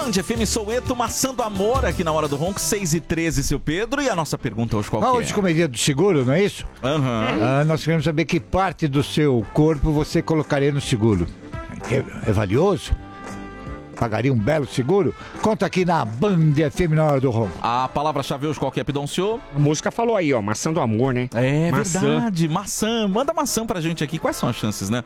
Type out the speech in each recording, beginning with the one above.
Band FM Soweto, Maçã do Amor, aqui na Hora do Ronco, 6h13, seu Pedro. E a nossa pergunta hoje qual que é? Hoje comeria do seguro, não é isso? Nós queremos saber que parte do seu corpo você colocaria no seguro. É valioso? Pagaria um belo seguro? Conta aqui na Band FM na Hora do Ronco. A palavra-chave hoje qual que é, Pidoncio? A música falou aí, ó, Maçã do Amor, né? É verdade, maçã. Manda maçã pra gente aqui. Quais são as chances, né?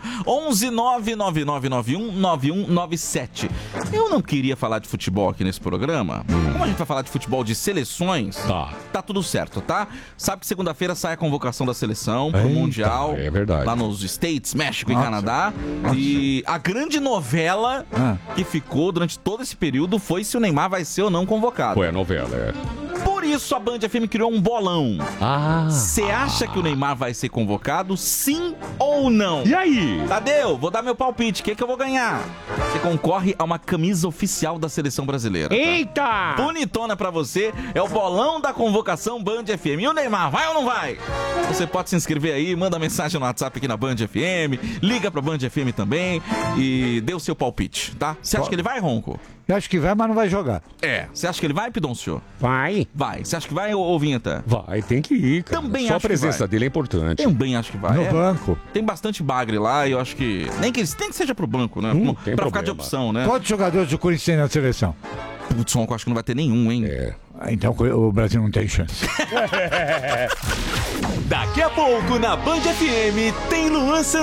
11999919197. Eu não queria falar de futebol aqui nesse programa. Como a gente vai falar de futebol de seleções, tá tudo certo, tá? Sabe que segunda-feira sai a convocação da seleção pro Mundial. É verdade. Lá nos States, México e Canadá. E a grande novela que ficou durante todo esse período foi se o Neymar vai ser ou não convocado. Foi a novela, Por isso a Band FM criou um bolão. Você acha que o Neymar vai ser convocado, sim ou não? E aí? Tadeu, vou dar meu palpite. O que eu vou ganhar? Você concorre a uma camisa oficial da seleção brasileira. Tá? Eita! Bonitona pra você. É o bolão da convocação Band FM. E o Neymar, vai ou não vai? Você pode se inscrever aí, manda mensagem no WhatsApp aqui na Band FM, liga pra Band FM também e dê o seu palpite, tá? Você acha que ele vai, Ronco? Eu acho que vai, mas não vai jogar. Você acha que ele vai, Pidoncio? Vai. Vai. Você acha que vai, ou Vinheta? Vai, tem que ir, cara. Também Só acho a presença dele é importante. Também acho que vai. No banco. Tem bastante bagre lá e eu acho que... Nem que seja pro banco, né? Pra ficar de opção, né? Quantos jogadores do Corinthians tem na seleção? Putz, eu acho que não vai ter nenhum, hein? Então o Brasil não tem chance. Daqui a pouco na Band FM tem Luan Santana.